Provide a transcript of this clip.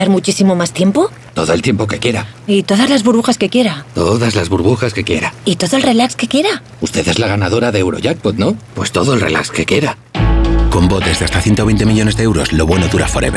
muchísimo más tiempo? Todo el tiempo que quiera. ¿Y todas las burbujas que quiera? Todas las burbujas que quiera. ¿Y todo el relax que quiera? Usted es la ganadora de Eurojackpot, ¿no? Pues todo el relax que quiera. Con botes de hasta 120 millones de euros, lo bueno dura forever.